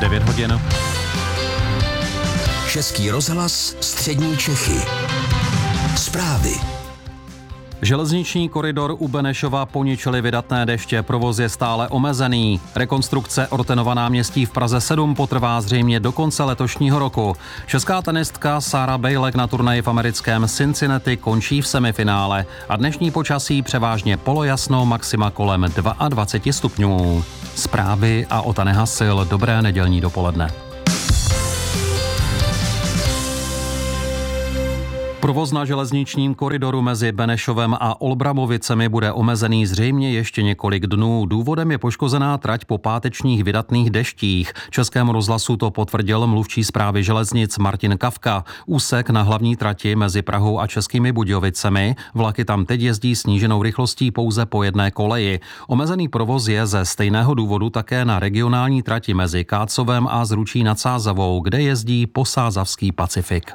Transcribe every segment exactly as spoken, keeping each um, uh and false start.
devět hodin. Český rozhlas Střední Čechy. Zprávy. Železniční koridor u Benešova poničily vydatné deště, provoz je stále omezený. Rekonstrukce Ortenova náměstí v Praze sedm potrvá zřejmě do konce letošního roku. Česká tenistka Sarah Bejlek na turnaji v americkém Cincinnati končí v semifinále a dnešní počasí převážně polojasno, maxima kolem dvacet dva stupňů. Zprávy a Ota Nehasil, dobré nedělní dopoledne. Provoz na železničním koridoru mezi Benešovem a Olbramovicemi bude omezený zřejmě ještě několik dnů. Důvodem je poškozená trať po pátečních vydatných deštích. Českému rozhlasu to potvrdil mluvčí správy železnic Martin Kafka. Úsek na hlavní trati mezi Prahou a Českými Budějovicemi. Vlaky tam teď jezdí sníženou rychlostí pouze po jedné koleji. Omezený provoz je ze stejného důvodu také na regionální trati mezi Kácovem a Zručí nad Sázavou, kde jezdí posázavský Pacifik.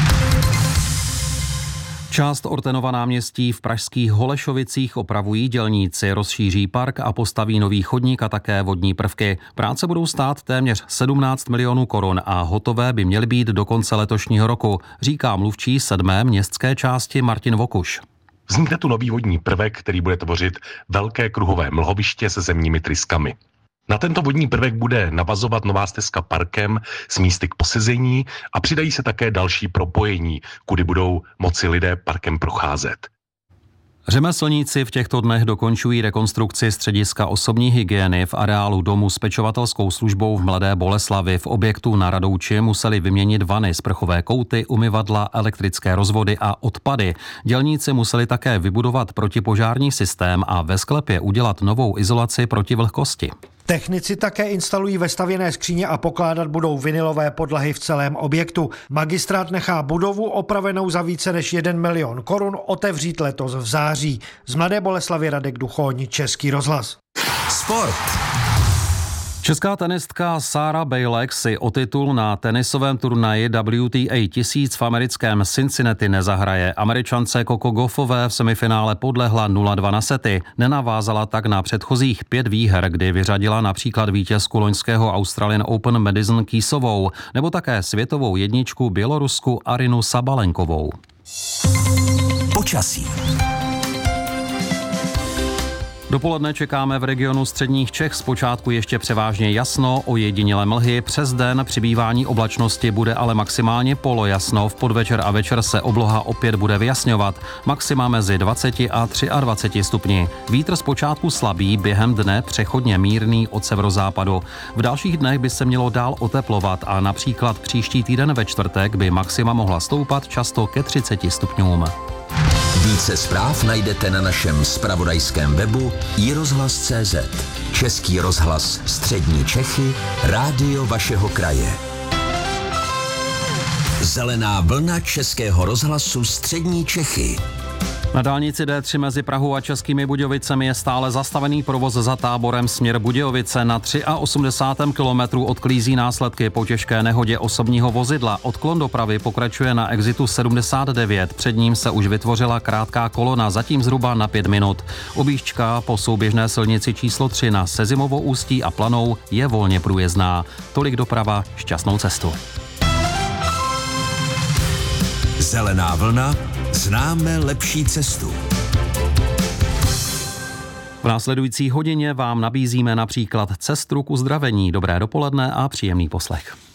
Část Ortenova náměstí v pražských Holešovicích opravují dělníci, rozšíří park a postaví nový chodník a také vodní prvky. Práce budou stát téměř sedmnáct milionů korun a hotové by měly být do konce letošního roku, říká mluvčí sedmé městské části Martin Vokuš. Vznikne tu nový vodní prvek, který bude tvořit velké kruhové mlhoviště se zemními tryskami. Na tento vodní prvek bude navazovat nová stezka parkem s místy k posezení a přidají se také další propojení, kudy budou moci lidé parkem procházet. Řemeslníci v těchto dnech dokončují rekonstrukci střediska osobní hygieny v areálu domu s pečovatelskou službou v Mladé Boleslavi. V objektu na Radouči museli vyměnit vany, sprchové kouty, umyvadla, elektrické rozvody a odpady. Dělníci museli také vybudovat protipožární systém a ve sklepě udělat novou izolaci proti vlhkosti. Technici také instalují vestavěné skříně a pokládat budou vinylové podlahy v celém objektu. Magistrát nechá budovu opravenou za více než jeden milion korun otevřít letos v září. Z Mladé Boleslavy Radek Duchoň, Český rozhlas. Sport. Česká tenistka Sarah Bejlek si o titul na tenisovém turnaji W T A tisíc v americkém Cincinnati nezahraje. Američance Coco Gauffové v semifinále podlehla nula dva na sety. Nenavázala tak na předchozích pět výher, kdy vyřadila například vítězku loňského Australian Open Madison Keysovou nebo také světovou jedničku Bělorusku Arinu Sabalenkovou. Počasí. Dopoledne čekáme v regionu středních Čech zpočátku ještě převážně jasno, ojedinělé mlhy, přes den přibývání oblačnosti bude ale maximálně polojasno, v podvečer a večer se obloha opět bude vyjasňovat, maxima mezi dvacet a dvacet tři stupni. Vítr zpočátku slabý, během dne přechodně mírný od severozápadu. V dalších dnech by se mělo dál oteplovat a například příští týden ve čtvrtek by maxima mohla stoupat často ke třiceti stupňům. Více zpráv najdete na našem zpravodajském webu i rozhlas tečka cé zet. Český rozhlas Střední Čechy, rádio vašeho kraje. Zelená vlna Českého rozhlasu Střední Čechy. Na dálnici D tři mezi Prahou a Českými Budějovicemi je stále zastavený provoz za Táborem směr Budějovice. Na osmdesátém třetím kilometru odklízí následky po těžké nehodě osobního vozidla. Odklon dopravy pokračuje na exitu sedmdesát devět. Před ním se už vytvořila krátká kolona, zatím zhruba na pět minut. Objížďka po souběžné silnici číslo tři na Sezimovo Ústí a Planou je volně průjezdná. Tolik doprava, šťastnou cestu. Zelená vlna. Známe lepší cestu. V následující hodině vám nabízíme například cestu k uzdravení. Dobré dopoledne a příjemný poslech.